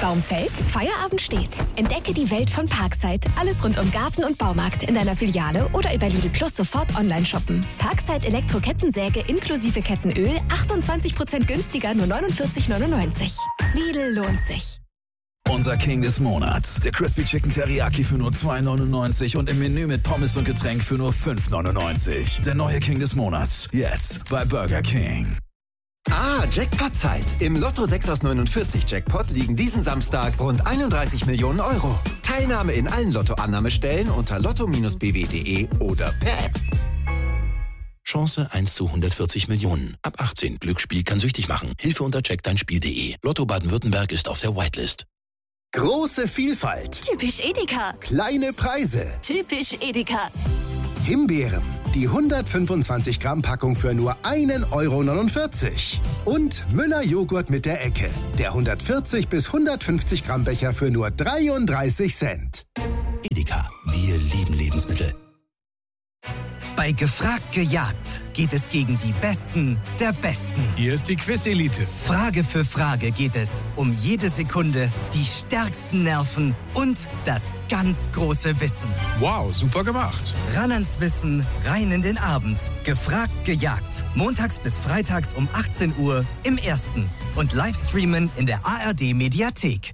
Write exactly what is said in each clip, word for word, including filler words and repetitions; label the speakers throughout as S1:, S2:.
S1: Baum fällt, Feierabend steht. Entdecke die Welt von Parkside. Alles rund um Garten und Baumarkt in deiner Filiale oder über Lidl Plus sofort online shoppen. Parkside Elektro-Kettensäge inklusive Kettenöl, achtundzwanzig Prozent günstiger, nur neunundvierzig neunundneunzig. Lidl lohnt sich.
S2: Unser King des Monats. Der Crispy Chicken Teriyaki für nur zwei neunundneunzig und im Menü mit Pommes und Getränk für nur fünf neunundneunzig. Der neue King des Monats. Jetzt bei Burger King.
S3: Ah, Jackpot-Zeit. Im Lotto sechs aus neunundvierzig Jackpot liegen diesen Samstag rund einunddreißig Millionen Euro. Teilnahme in allen Lottoannahmestellen unter lotto Bindestrich b w punkt d e oder per App.
S4: Chance eins zu hundertvierzig Millionen. Ab achtzehn. Glücksspiel kann süchtig machen. Hilfe unter check dein spiel punkt d e. Lotto Baden-Württemberg ist auf der Whitelist.
S3: Große Vielfalt.
S1: Typisch Edeka.
S3: Kleine Preise.
S1: Typisch Edeka.
S3: Himbeeren. Die hundertfünfundzwanzig Gramm Packung für nur ein Euro neunundvierzig. Und Müller-Joghurt mit der Ecke. Der hundertvierzig bis hundertfünfzig Gramm Becher für nur dreiunddreißig Cent.
S4: Edeka. Wir lieben Lebensmittel.
S5: Bei Gefragt gejagt geht es gegen die Besten der Besten.
S6: Hier ist die Quiz-Elite.
S5: Frage für Frage geht es um jede Sekunde, die stärksten Nerven und das ganz große Wissen.
S6: Wow, super gemacht.
S5: Ran ans Wissen, rein in den Abend. Gefragt gejagt. Montags bis freitags um achtzehn Uhr im Ersten. Und Livestreamen in der A R D-Mediathek.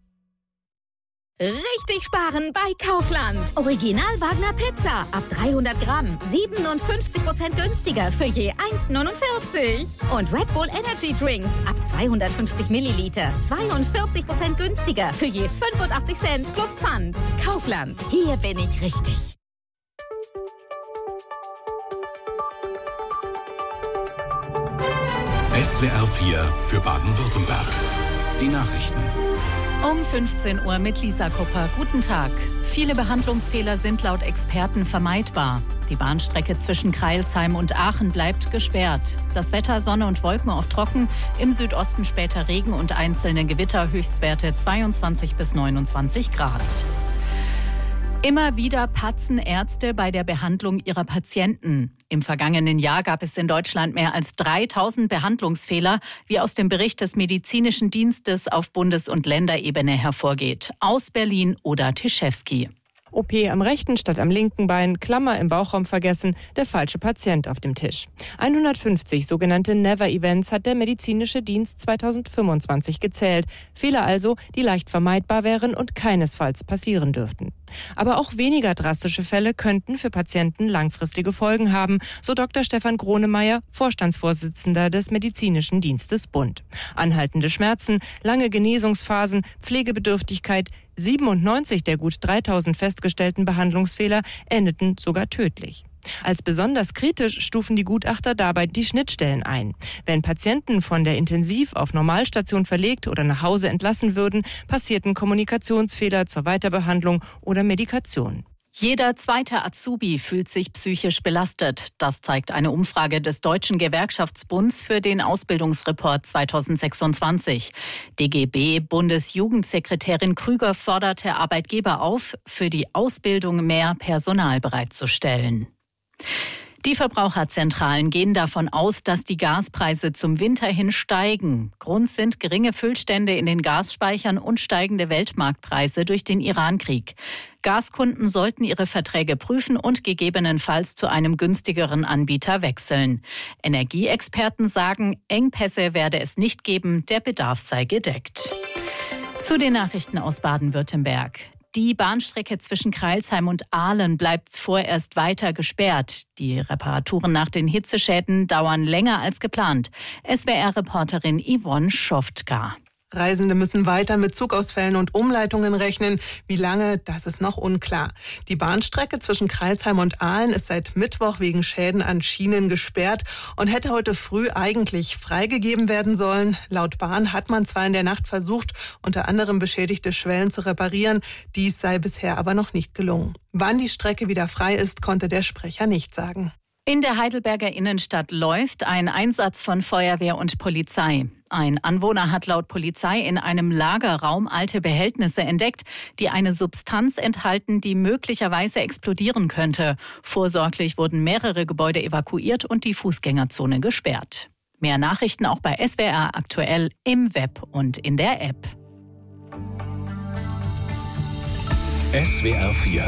S1: Richtig sparen bei Kaufland. Original Wagner Pizza ab dreihundert Gramm. siebenundfünfzig Prozent günstiger für je eins neunundvierzig. Und Red Bull Energy Drinks ab zweihundertfünfzig Milliliter. zweiundvierzig Prozent günstiger für je fünfundachtzig Cent plus Pfand. Kaufland. Hier bin ich richtig.
S7: S W R vier für Baden-Württemberg. Die Nachrichten.
S8: Um fünfzehn Uhr mit Lisa Kupper. Guten Tag. Viele Behandlungsfehler sind laut Experten vermeidbar. Die Bahnstrecke zwischen Crailsheim und Aachen bleibt gesperrt. Das Wetter, Sonne und Wolken oft trocken. Im Südosten später Regen und einzelne Gewitter. Höchstwerte zweiundzwanzig bis neunundzwanzig Grad. Immer wieder patzen Ärzte bei der Behandlung ihrer Patienten. Im vergangenen Jahr gab es in Deutschland mehr als dreitausend Behandlungsfehler, wie aus dem Bericht des Medizinischen Dienstes auf Bundes- und Länderebene hervorgeht. Aus Berlin Oda Tischewski.
S9: O P am rechten statt am linken Bein, Klammer im Bauchraum vergessen, der falsche Patient auf dem Tisch. hundertfünfzig sogenannte Never-Events hat der medizinische Dienst zweitausendfünfundzwanzig gezählt. Fehler also, die leicht vermeidbar wären und keinesfalls passieren dürften. Aber auch weniger drastische Fälle könnten für Patienten langfristige Folgen haben, so Doktor Stefan Gronemeyer, Vorstandsvorsitzender des Medizinischen Dienstes Bund. Anhaltende Schmerzen, lange Genesungsphasen, Pflegebedürftigkeit, siebenundneunzig der gut dreitausend festgestellten Behandlungsfehler endeten sogar tödlich. Als besonders kritisch stufen die Gutachter dabei die Schnittstellen ein. Wenn Patienten von der Intensiv- auf Normalstation verlegt oder nach Hause entlassen würden, passierten Kommunikationsfehler zur Weiterbehandlung oder Medikation.
S8: Jeder zweite Azubi fühlt sich psychisch belastet. Das zeigt eine Umfrage des Deutschen Gewerkschaftsbunds für den Ausbildungsreport zweitausendsechsundzwanzig. D G B-Bundesjugendsekretärin Krüger forderte Arbeitgeber auf, für die Ausbildung mehr Personal bereitzustellen. Die Verbraucherzentralen gehen davon aus, dass die Gaspreise zum Winter hin steigen. Grund sind geringe Füllstände in den Gasspeichern und steigende Weltmarktpreise durch den Irankrieg. Gaskunden sollten ihre Verträge prüfen und gegebenenfalls zu einem günstigeren Anbieter wechseln. Energieexperten sagen, Engpässe werde es nicht geben, der Bedarf sei gedeckt. Zu den Nachrichten aus Baden-Württemberg. Die Bahnstrecke zwischen Crailsheim und Aalen bleibt vorerst weiter gesperrt. Die Reparaturen nach den Hitzeschäden dauern länger als geplant. S W R-Reporterin Yvonne Schoftka.
S10: Reisende müssen weiter mit Zugausfällen und Umleitungen rechnen. Wie lange, das ist noch unklar. Die Bahnstrecke zwischen Crailsheim und Aalen ist seit Mittwoch wegen Schäden an Schienen gesperrt und hätte heute früh eigentlich freigegeben werden sollen. Laut Bahn hat man zwar in der Nacht versucht, unter anderem beschädigte Schwellen zu reparieren. Dies sei bisher aber noch nicht gelungen. Wann die Strecke wieder frei ist, konnte der Sprecher nicht sagen.
S8: In der Heidelberger Innenstadt läuft ein Einsatz von Feuerwehr und Polizei. Ein Anwohner hat laut Polizei in einem Lagerraum alte Behältnisse entdeckt, die eine Substanz enthalten, die möglicherweise explodieren könnte. Vorsorglich wurden mehrere Gebäude evakuiert und die Fußgängerzone gesperrt. Mehr Nachrichten auch bei S W R aktuell im Web und in der App.
S4: S W R vier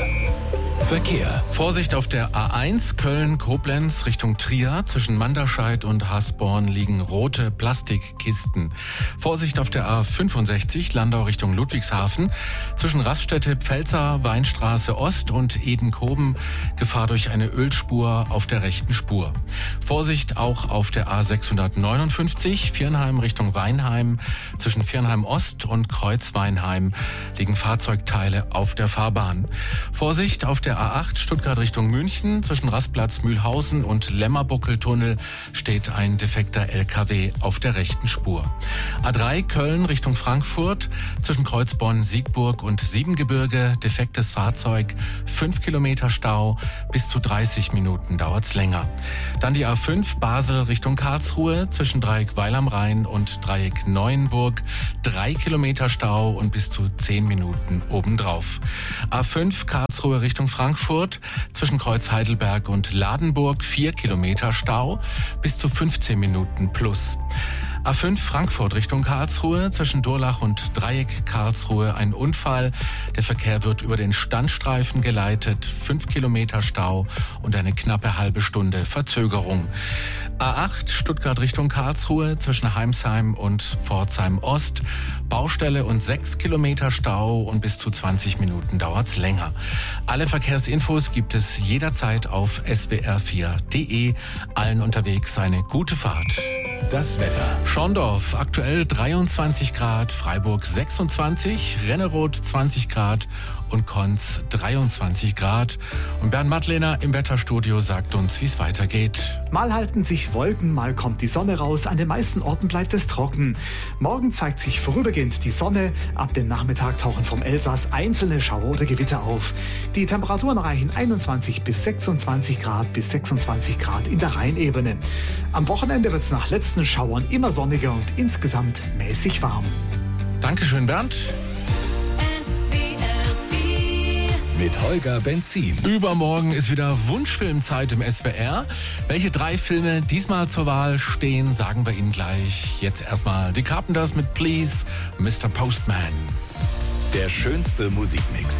S4: Verkehr.
S11: Vorsicht auf der A eins Köln-Koblenz Richtung Trier. Zwischen Manderscheid und Hasborn liegen rote Plastikkisten. Vorsicht auf der A fünfundsechzig Landau Richtung Ludwigshafen. Zwischen Raststätte Pfälzer, Weinstraße Ost und Edenkoben Gefahr durch eine Ölspur auf der rechten Spur. Vorsicht auch auf der A sechshundertneunundfünfzig Viernheim Richtung Weinheim. Zwischen Viernheim Ost und Kreuzweinheim liegen Fahrzeugteile auf der Fahrbahn. Vorsicht auf der A acht Stuttgart Richtung München. Zwischen Rastplatz Mühlhausen und Lämmerbuckeltunnel steht ein defekter L K W auf der rechten Spur. A drei Köln Richtung Frankfurt. Zwischen Kreuzborn, Siegburg und Siebengebirge defektes Fahrzeug. Fünf Kilometer Stau. Bis zu dreißig Minuten dauert's länger. Dann die A fünf Basel Richtung Karlsruhe. Zwischen Dreieck Weil am Rhein und Dreieck Neuenburg. Drei Kilometer Stau und bis zu zehn Minuten obendrauf. A fünf Karlsruhe Richtung Frankfurt, zwischen Kreuz Heidelberg und Ladenburg vier Kilometer Stau, bis zu fünfzehn Minuten plus. A fünf Frankfurt Richtung Karlsruhe, zwischen Durlach und Dreieck Karlsruhe ein Unfall. Der Verkehr wird über den Standstreifen geleitet, fünf Kilometer Stau und eine knappe halbe Stunde Verzögerung. A acht Stuttgart Richtung Karlsruhe, zwischen Heimsheim und Pforzheim Ost, Baustelle und sechs Kilometer Stau und bis zu zwanzig Minuten dauert's länger. Alle Verkehrsinfos gibt es jederzeit auf S W R vier Punkt de. Allen unterwegs eine gute Fahrt.
S4: Das Wetter.
S11: Schorndorf aktuell dreiundzwanzig Grad, Freiburg sechsundzwanzig, Renneroth zwanzig Grad und Konz dreiundzwanzig Grad. Und Bernd Mattlehner im Wetterstudio sagt uns, wie es weitergeht.
S12: Mal halten sich Wolken, mal kommt die Sonne raus. An den meisten Orten bleibt es trocken. Morgen zeigt sich vorübergehend die Sonne. Ab dem Nachmittag tauchen vom Elsass einzelne Schauer oder Gewitter auf. Die Temperaturen reichen einundzwanzig bis sechsundzwanzig Grad bis sechsundzwanzig Grad in der Rheinebene. Am Wochenende wird es nach letzten Schauern immer sonniger und insgesamt mäßig warm.
S11: Dankeschön, Bernd.
S4: Mit Holger Benzin.
S11: Übermorgen ist wieder Wunschfilmzeit im S W R. Welche drei Filme diesmal zur Wahl stehen, sagen wir Ihnen gleich. Jetzt erstmal die Carpenters mit Please, Mister Postman.
S4: Der schönste Musikmix.